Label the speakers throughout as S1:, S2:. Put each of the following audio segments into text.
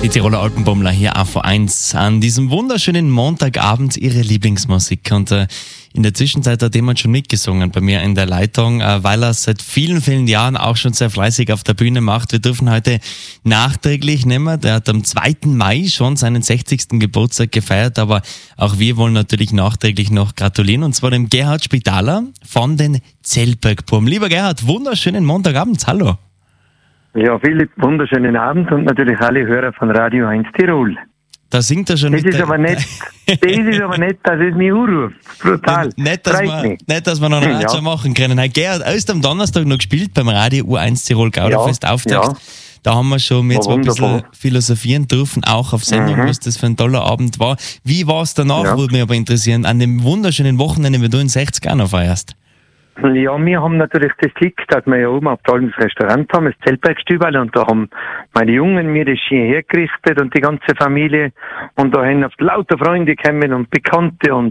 S1: Die Tiroler Alpenbummler hier auf 1 an diesem wunderschönen Montagabend ihre Lieblingsmusik. Und in der Zwischenzeit hat jemand schon mitgesungen bei mir in der Leitung, weil er seit vielen, vielen Jahren auch schon sehr fleißig auf der Bühne macht. Wir dürfen heute nachträglich nehmen. Der hat am 2. Mai schon seinen 60. Geburtstag gefeiert, aber auch wir wollen natürlich nachträglich noch gratulieren. Und zwar dem Gerhard Spitaler von den Zellbergburm. Lieber Gerhard, wunderschönen Montagabend. Hallo.
S2: Ja, Philipp, wunderschönen Abend und natürlich alle Hörer von Radio 1 Tirol.
S1: Da singt er schon
S2: das
S1: mit.
S2: Ist aber nicht, das ist aber nicht, dass es mich anruft. Brutal.
S1: Nicht, dass wir noch einen Ratscher machen können. Hey, Gerhard, erst am Donnerstag noch gespielt beim Radio U1 Tirol Gauderfest Auftakt. Ja. Da haben wir schon jetzt ein bisschen philosophieren dürfen, auch auf Sendung, was das für ein toller Abend war. Wie war es danach, würde mich aber interessieren, an dem wunderschönen Wochenende, wenn du in 60 auch noch feierst?
S2: Ja, wir haben natürlich das Glück, dass wir ja oben auf Tal das Restaurant haben, das Zellbergstübel, und da haben meine Jungen mir das schön hergerichtet und die ganze Familie, und da haben oft lauter Freunde gekommen und Bekannte und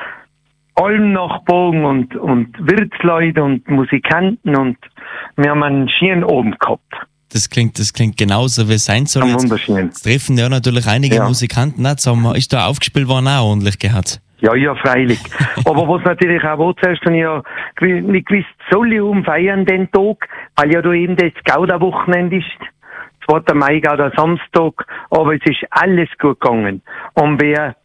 S2: Almnachbarn und Wirtsleute und Musikanten, und wir haben einen schönen Abend gehabt.
S1: Das klingt genauso, wie es sein soll.
S2: Wunderschön.
S1: Jetzt treffen ja natürlich einige Musikanten auch zusammen. Ist da aufgespielt worden auch ordentlich gehabt?
S2: Ja, freilich. Aber was natürlich auch war, zuerst habe ich ja nicht gewusst, soll ich feiern den Tag, weil ja da eben das Gauder-Wochenende ist. 2. Mai, Gauder Samstag, aber es ist alles gut gegangen. Und wer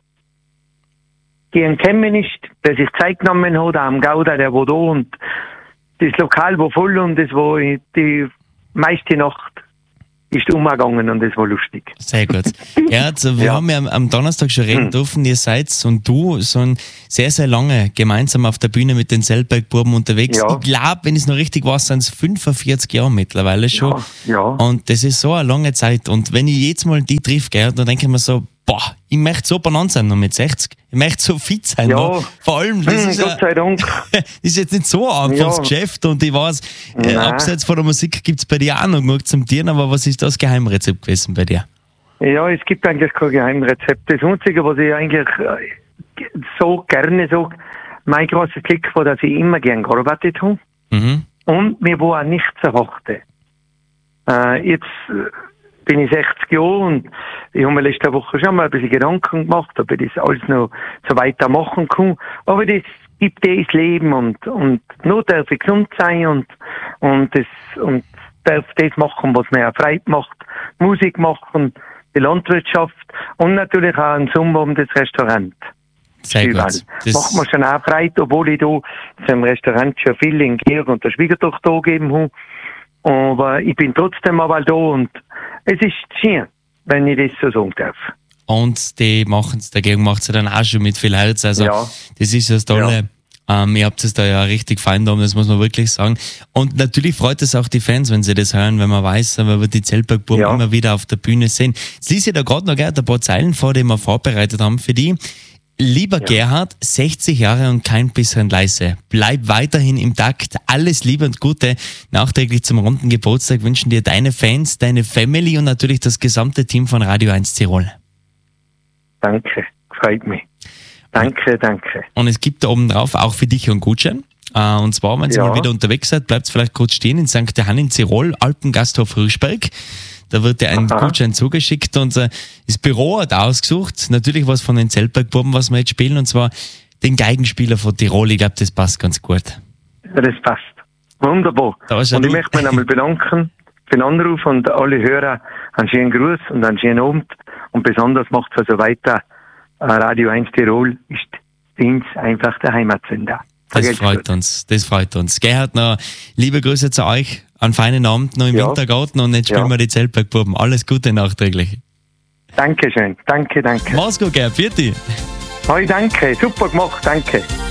S2: gern gekommen ist, der sich Zeit genommen hat, auch am Gauder, der war da, und das Lokal war voll, und das war die meiste Nacht ist umgegangen, und das war lustig.
S1: Sehr gut. Ja, also wir haben ja am Donnerstag schon reden dürfen, ihr seid und du so sehr, sehr lange gemeinsam auf der Bühne mit den Zellbergburben unterwegs. Ja. Ich glaube, wenn es noch richtig war, sind es 45 Jahre mittlerweile schon. Ja. Und das ist so eine lange Zeit. Und wenn ich jetzt mal die treffe, dann denke ich mir so, boah, ich möchte so benannt sein noch mit 60. Ich möchte so fit sein noch. Vor allem, das ist
S2: Gott sei Dank.
S1: ist jetzt nicht so ein einfaches Geschäft, und ich weiß, abseits von der Musik gibt es bei dir auch noch genug zum Tieren, aber was ist das Geheimrezept gewesen bei dir? Ja,
S2: es gibt eigentlich kein Geheimrezept. Das Einzige, was ich eigentlich so gerne sage, mein großes Glück war, dass ich immer gern gearbeitet habe. Und mir war auch nichts erwartet. Jetzt bin ich 60 Jahre, und ich habe mir letzte Woche schon mal ein bisschen Gedanken gemacht, ob ich das alles noch so weitermachen kann. Aber das gibt das Leben, und nur darf ich gesund sein und darf das machen, was mir auch Freude macht. Musik machen, die Landwirtschaft und natürlich auch im Sommer um das Restaurant.
S1: Sehr gut.
S2: Das macht mir schon auch Freude, obwohl ich da zum Restaurant schon viel in Georg und der Schwiegertochter angegeben habe. Aber ich bin trotzdem mal da, und es ist schön, wenn ich das so sagen darf.
S1: Und die dagegen macht sie dann auch schon mit viel Herz. Also das ist das Tolle. Ihr habt es da ja richtig fein da, das muss man wirklich sagen. Und natürlich freut es auch die Fans, wenn sie das hören, wenn man weiß, wenn wir die Zellbergburm immer wieder auf der Bühne sehen. Jetzt lese ich da gerade noch ein paar Zeilen vor, die wir vorbereitet haben für die. Lieber Gerhard, 60 Jahre und kein bisschen leise. Bleib weiterhin im Takt. Alles Liebe und Gute. Nachträglich zum runden Geburtstag wünschen dir deine Fans, deine Family und natürlich das gesamte Team von Radio 1 Tirol.
S2: Danke, freut mich. Danke.
S1: Und es gibt da oben drauf auch für dich einen Gutschein. Und zwar, wenn ihr mal wieder unterwegs seid, bleibt vielleicht kurz stehen in St. Johann in Tirol, Alpengasthof Hirschberg. Da wird dir ein Gutschein zugeschickt, und das Büro hat ausgesucht, natürlich was von den Zellbergburben, was wir jetzt spielen, und zwar den Geigenspieler von Tirol. Ich glaube, das passt ganz gut.
S2: Ja, das passt. Wunderbar. Und ich möchte mich einmal bedanken für den Anruf, und alle Hörer einen schönen Gruß und einen schönen Abend. Und besonders macht es also weiter. Radio 1 Tirol ist Dienst einfach der Heimatsender.
S1: Das freut uns. Gerhard, noch liebe Grüße zu euch. Einen feinen Abend noch im Wintergarten, und jetzt spielen wir die Zellbergburben. Alles Gute nachträglich.
S2: Dankeschön. Danke.
S1: Mach's gut, Gerhard. Vierte.
S2: Hey, danke. Super gemacht. Danke.